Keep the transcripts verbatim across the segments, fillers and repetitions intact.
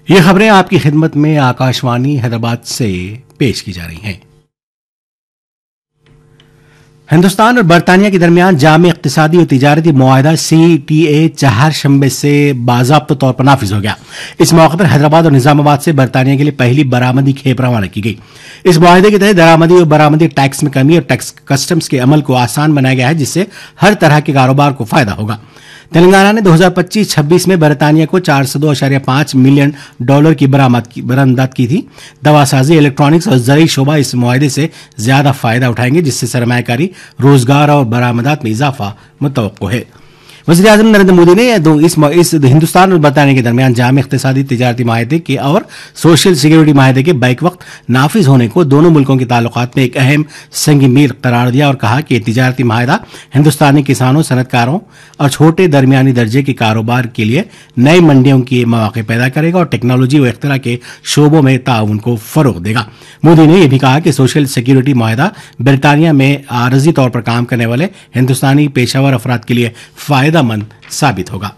یہ خبریں آپ کی خدمت میں آکاشوانی حیدرآباد سے پیش کی جا رہی ہیں۔ ہندوستان اور برطانیہ کے درمیان جامع اقتصادی اور تجارتی معاہدہ سی ٹی اے چہار شنبے سے باضابطہ طور پر نافذ ہو گیا۔ اس موقع پر حیدرآباد اور نظام آباد سے برطانیہ کے لیے پہلی برآمدی کھیپ روانہ کی گئی۔ اس معاہدے کے تحت درآمدی اور برآمدی ٹیکس میں کمی اور ٹیکس کسٹمز کے عمل کو آسان بنایا گیا ہے، جس سے ہر طرح کے کاروبار کو فائدہ ہوگا۔ تلنگانہ نے دو ہزار پچیس چھبیس میں برطانیہ کو چار سو دو اشاریہ پانچ ملین ڈالر کی برآمدات کی تھی۔ دوا سازی، الیکٹرانکس اور زرعی شعبہ اس معاہدے سے زیادہ فائدہ اٹھائیں گے، جس سے سرمایہ کاری، روزگار اور برآمدات میں اضافہ متوقع ہے۔ وزیر اعظم نریندر مودی نے اس ہندوستان اور برطانیہ کے درمیان جامع اقتصادی تجارتی معاہدے کے اور سوشل سیکورٹی معاہدے کے بیک وقت نافذ ہونے کو دونوں ملکوں کے تعلقات میں ایک اہم سنگ میل قرار دیا اور کہا کہ یہ تجارتی معاہدہ ہندوستانی کسانوں، صنعت کاروں اور چھوٹے درمیانی درجے کے کاروبار کے لیے نئی منڈیوں کے مواقع پیدا کرے گا اور ٹیکنالوجی و اختراع کے شعبوں میں تعاون کو فروغ دے گا۔ مودی نے یہ بھی کہا کہ سوشل سیکورٹی معاہدہ برطانیہ میں عارضی طور پر کام کرنے والے ہندوستانی پیشہ ور افراد کے لیے فائدہ مند ثابت ہوگا۔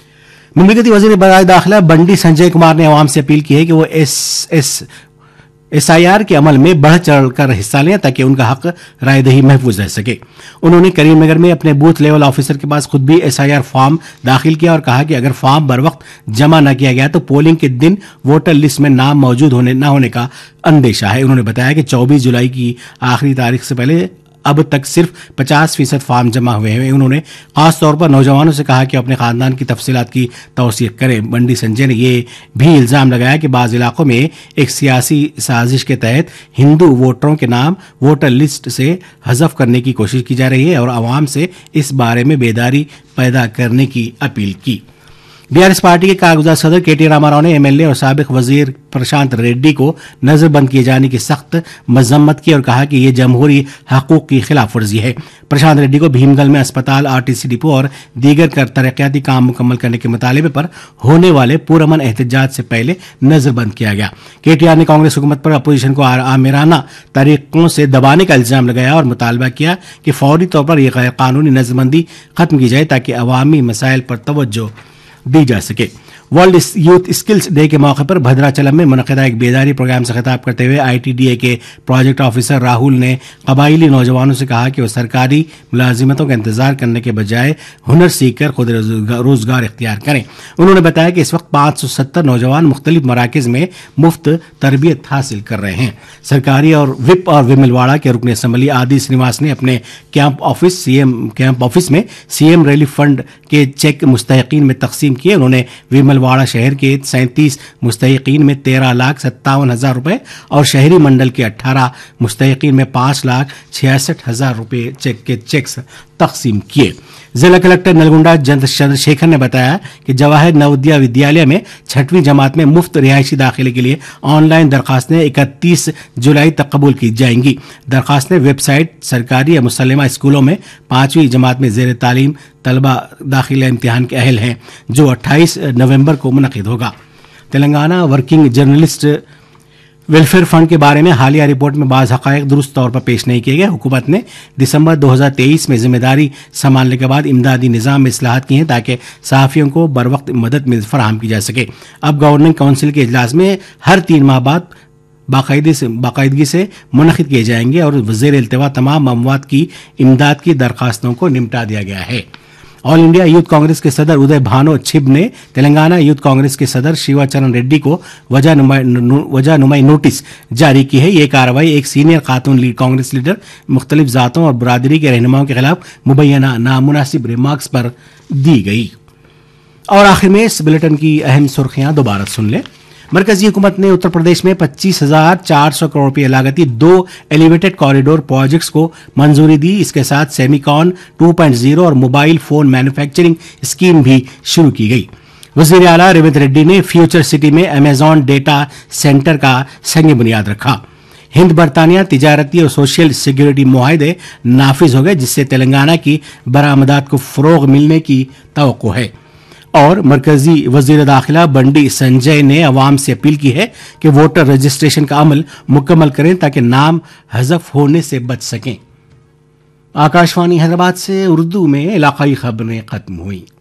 مملکتی وزیر برائے داخلہ بنڈی سنجے کمار نے عوام سے اپیل کی ہے کہ وہ S S S I R کے عمل میں بڑھ چڑھ کر حصہ لیں تاکہ ان کا حق رائے دہی محفوظ رہ سکے۔ انہوں نے کریم نگر میں اپنے بوتھ لیول آفیسر کے پاس خود بھی ایس آئی آر فارم داخل کیا اور کہا کہ اگر فارم بر وقت جمع نہ کیا گیا تو پولنگ کے دن ووٹر لسٹ میں نام موجود ہونے نہ ہونے کا اندیشہ ہے۔ انہوں نے بتایا کہ چوبیس جولائی کی آخری تاریخ سے پہلے اب تک صرف پچاس فیصد فارم جمع ہوئے ہیں۔ انہوں نے خاص طور پر نوجوانوں سے کہا کہ اپنے خاندان کی تفصیلات کی توثیق کریں۔ بنڈی سنجے نے یہ بھی الزام لگایا کہ بعض علاقوں میں ایک سیاسی سازش کے تحت ہندو ووٹروں کے نام ووٹر لسٹ سے حذف کرنے کی کوشش کی جا رہی ہے اور عوام سے اس بارے میں بیداری پیدا کرنے کی اپیل کی۔ بی آر ایس پارٹی کے کارگزار صدر کے ٹی راما راؤ نے ایم ایل اے اور سابق وزیر پرشانت ریڈی کو نظر بند کیے جانے کی سخت مذمت کی اور کہا کہ یہ جمہوری حقوق کی خلاف ورزی ہے۔ پرشانت ریڈی کو بھیم گل میں اسپتال، آر ٹی سی ڈپو اور دیگر ترقیاتی کام مکمل کرنے کے مطالبے پر ہونے والے پرامن احتجاج سے پہلے نظر بند کیا گیا۔ کے ٹی آر نے کانگریس حکومت پر اپوزیشن کو آمرانہ طریقوں سے دبانے کا الزام لگایا اور مطالبہ کیا کہ فوری طور پر یہ غیر قانونی نظر بندی ختم کی جائے تاکہ عوامی مسائل پر توجہ دی جا سکے۔ ورلڈ یوتھ اسکلز ڈے کے موقع پر بھدراچلم میں منعقدہ ایک بیداری پروگرام سے خطاب کرتے ہوئے آئی ٹی ڈی اے کے پروجیکٹ آفیسر راہل نے قبائلی نوجوانوں سے کہا کہ وہ سرکاری ملازمتوں کا انتظار کرنے کے بجائے ہنر سیکھ کر خود روزگار اختیار کریں۔ انہوں نے بتایا کہ اس وقت پانچ سو ستر نوجوان مختلف مراکز میں مفت تربیت حاصل کر رہے ہیں۔ سرکاری اور وپ اور وملواڑہ کے رکن اسمبلی آدی سرینواس نے اپنے camp office C M camp office میں سی ایم ریلیف فنڈ کے چیک مستحقین میں تقسیم کیے۔ انہوں نے وملواڑہ شہر کے سینتیس مستحقین میں تیرہ لاکھ ستاون ہزار روپے اور شہری منڈل کے اٹھارہ مستحقین میں پانچ لاکھ چھیاسٹھ ہزار روپے چیک کے چیکس تقسیم کیے۔ ضلع کلکٹر نلگنڈا چندر شیکھر نے بتایا کہ جواہر نودیا ودیالیہ میں چھٹویں جماعت میں مفت رہائشی داخلے کے لیے آن لائن درخواستیں اکتیس جولائی تک قبول کی جائیں گی۔ درخواستیں ویب سائٹ سرکاری یا مسلمہ اسکولوں میں پانچویں جماعت میں زیر تعلیم طلبہ داخلہ امتحان کے اہل ہیں، جو اٹھائیس نومبر کو منعقد ہوگا۔ Telangana working journalist welfare fund کے بارے میں حالیہ رپورٹ میں بعض حقائق درست طور پر پیش نہیں کیے گئے۔ حکومت نے دسمبر دو ہزار تیئیس میں ذمہ داری سنبھالنے کے بعد امدادی نظام میں اصلاحات کی ہیں تاکہ صحافیوں کو بروقت مدد فراہم کی جا سکے۔ اب گورننگ کونسل کے اجلاس میں ہر تین ماہ بعد باقاعدگی سے منعقد کیے جائیں گے اور زیر التوا تمام اموات کی امداد کی درخواستوں کو نمٹا دیا گیا ہے۔ آل انڈیا یوتھ کانگریس کے صدر ادے بھانو چھب نے تلنگانہ یوتھ کانگریس کے صدر شیوا چرن ریڈی کو وجہ نمائی نوٹس جاری کی ہے۔ یہ کارروائی ایک سینئر خاتون لیڈ کانگریس لیڈر مختلف ذاتوں اور برادری کے رہنماؤں کے خلاف مبینہ نامناسب ریمارکس پر دی گئی۔ اور آخر میں اس بلیٹن کی اہم سرخیاں دوبارہ سن لیں۔ مرکزی حکومت نے اتر پردیش میں پچیس ہزار چار سو کروڑ روپے لاگتی دو ایلیویٹڈ کوریڈور پروجیکٹس کو منظوری دی۔ اس کے ساتھ سیمی کان ٹو پوائنٹ زیرو اور موبائل فون مینوفیکچرنگ اسکیم بھی شروع کی گئی۔ وزیر اعلیٰ ریونت ریڈی نے فیوچر سٹی میں امیزون ڈیٹا سینٹر کا سنگ بنیاد رکھا۔ ہند برطانیہ تجارتی اور سوشل سیکورٹی معاہدے نافذ ہو گئے، جس سے تلنگانہ کی برآمدات کو فروغ ملنے کی توقع ہے۔ اور مرکزی وزیر داخلہ بنڈی سنجے نے عوام سے اپیل کی ہے کہ ووٹر رجسٹریشن کا عمل مکمل کریں تاکہ نام حذف ہونے سے بچ سکیں۔ آکاشوانی حیدرآباد سے اردو میں علاقائی خبریں ختم ہوئیں۔